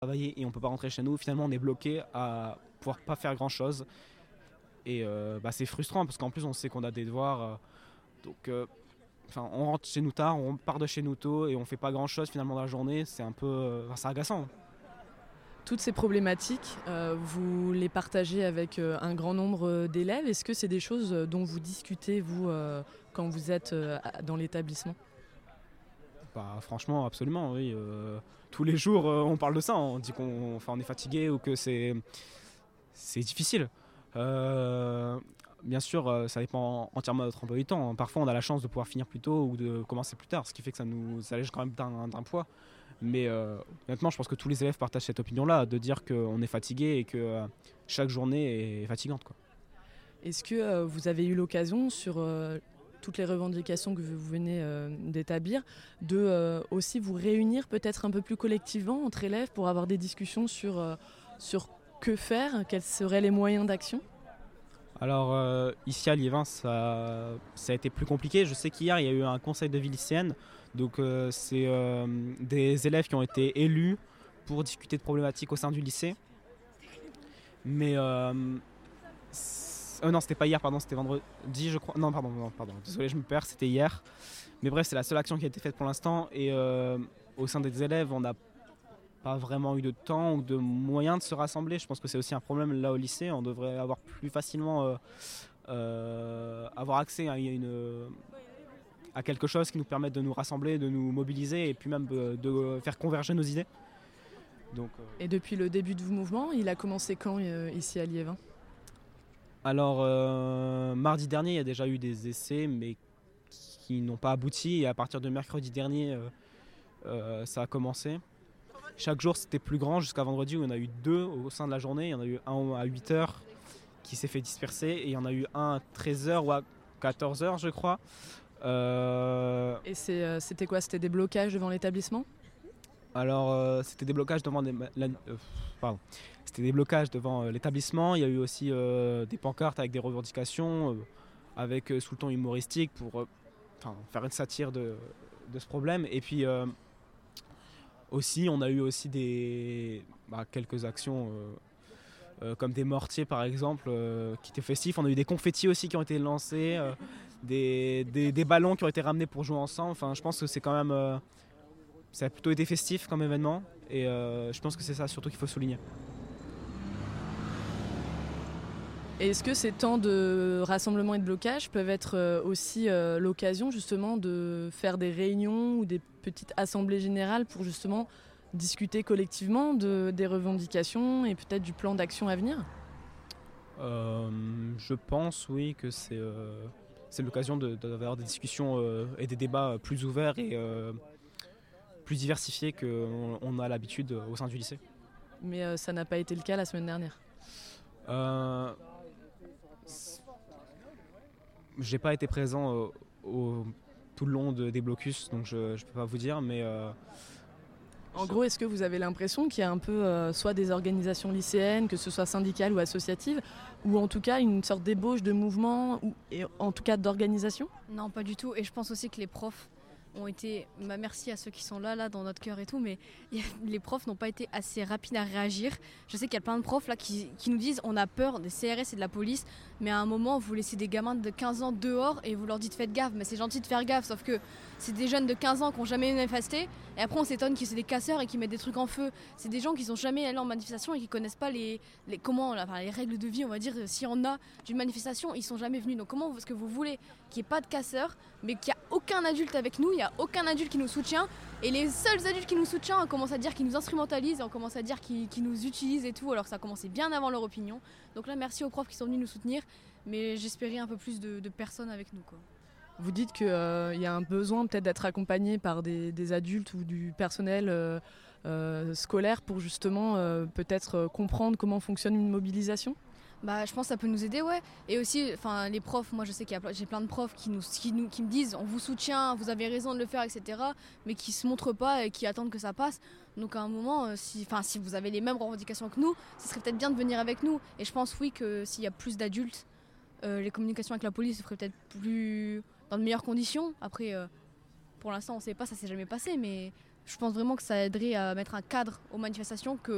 travailler et on peut pas rentrer chez nous, finalement on est bloqué à pouvoir pas faire grand chose. Et c'est frustrant parce qu'en plus on sait qu'on a des devoirs. On rentre chez nous tard, on part de chez nous tôt et on fait pas grand chose finalement dans la journée. C'est un peu. C'est agaçant. Toutes ces problématiques, vous les partagez avec un grand nombre d'élèves. Est-ce que c'est des choses dont vous discutez, vous, quand vous êtes dans l'établissement ? Franchement, absolument, oui. Tous les jours, on parle de ça. On dit qu'on est fatigué ou que c'est difficile. Bien sûr, ça dépend entièrement de notre emploi du temps. Parfois, on a la chance de pouvoir finir plus tôt ou de commencer plus tard, ce qui fait que ça nous allège quand même d'un poids. Mais honnêtement, je pense que tous les élèves partagent cette opinion-là, de dire qu'on est fatigué et que chaque journée est fatigante, quoi. Est-ce que vous avez eu l'occasion, sur toutes les revendications que vous venez d'établir, de aussi vous réunir peut-être un peu plus collectivement entre élèves pour avoir des discussions sur que faire, quels seraient les moyens d'action ? Alors ici à Liévin, ça a été plus compliqué. Je sais qu'hier, il y a eu un conseil de vie lycéenne. Donc c'est des élèves qui ont été élus pour discuter de problématiques au sein du lycée. Mais non, c'était pas hier, pardon, c'était vendredi, je crois. Non, pardon, désolé, je me perds, c'était hier. Mais bref, c'est la seule action qui a été faite pour l'instant. Et au sein des élèves, on n'a pas vraiment eu de temps ou de moyens de se rassembler. Je pense que c'est aussi un problème là au lycée. On devrait avoir plus facilement avoir accès à quelque chose qui nous permette de nous rassembler, de nous mobiliser et puis même de faire converger nos idées. Et depuis le début du mouvement, il a commencé quand ici à Liévin ? Alors, mardi dernier, il y a déjà eu des essais, mais qui n'ont pas abouti. Et à partir de mercredi dernier, ça a commencé. Chaque jour, c'était plus grand jusqu'à vendredi où il y en a eu 2 au sein de la journée. Il y en a eu un à 8h qui s'est fait disperser et il y en a eu un à 13h ou à 14h, je crois. Et c'était quoi ? C'était des blocages devant l'établissement ? Alors, c'était des blocages devant C'était des blocages devant l'établissement. Il y a eu aussi des pancartes avec des revendications, avec sous le ton humoristique pour faire une satire de ce problème. Et puis aussi, on a eu aussi quelques actions comme des mortiers par exemple qui étaient festifs. On a eu des confettis aussi qui ont été lancés, des ballons qui ont été ramenés pour jouer ensemble. Enfin, je pense que c'est quand même ça a plutôt été festif comme événement et je pense que c'est ça surtout qu'il faut souligner. Et est-ce que ces temps de rassemblement et de blocage peuvent être aussi l'occasion justement de faire des réunions ou des petites assemblées générales pour justement discuter collectivement des revendications et peut-être du plan d'action à venir ? Je pense oui que c'est l'occasion d'avoir des discussions et des débats plus ouverts et plus diversifiés qu'on a l'habitude au sein du lycée. Mais ça n'a pas été le cas la semaine dernière. J'ai pas été présent tout le long des blocus, donc je peux pas vous dire, mais en gros, est-ce que vous avez l'impression qu'il y a un peu soit des organisations lycéennes, que ce soit syndicales ou associatives, ou en tout cas une sorte d'ébauche de mouvement, et en tout cas d'organisation ? Non, pas du tout. Et je pense aussi que les profs ont été, merci à ceux qui sont là dans notre cœur et tout, mais les profs n'ont pas été assez rapides à réagir. Je sais qu'il y a plein de profs là qui nous disent on a peur des CRS et de la police, mais à un moment vous laissez des gamins de 15 ans dehors et vous leur dites faites gaffe, mais c'est gentil de faire gaffe, sauf que c'est des jeunes de 15 ans qui n'ont jamais manifesté et après on s'étonne que c'est des casseurs et qui mettent des trucs en feu. C'est des gens qui sont jamais allés en manifestation et qui connaissent pas les règles de vie, on va dire, s'il y en a d'une manifestation, ils sont jamais venus. Donc comment est-ce que vous voulez qu'il n'y ait pas de casseurs, mais qu'il n'y a aucun adulte avec nous, il n'y a aucun adulte qui nous soutient, et les seuls adultes qui nous soutiennent, on commence à dire qu'ils nous instrumentalisent, on commence à dire qu'ils nous utilisent et tout, alors que ça a commencé bien avant leur opinion. Donc là, merci aux profs qui sont venus nous soutenir, mais j'espérais un peu plus de personnes avec nous, quoi. Vous dites qu'il y a un besoin peut-être d'être accompagné par des adultes ou du personnel scolaire pour justement peut-être comprendre comment fonctionne une mobilisation ? Je pense que ça peut nous aider, ouais. Et aussi, les profs, moi je sais j'ai plein de profs qui me disent on vous soutient, vous avez raison de le faire, etc. Mais qui se montrent pas et qui attendent que ça passe. Donc à un moment, si vous avez les mêmes revendications que nous, ce serait peut-être bien de venir avec nous. Et je pense oui que s'il y a plus d'adultes, les communications avec la police se feraient peut-être plus dans de meilleures conditions. Après, pour l'instant on sait pas, ça s'est jamais passé, mais je pense vraiment que ça aiderait à mettre un cadre aux manifestations que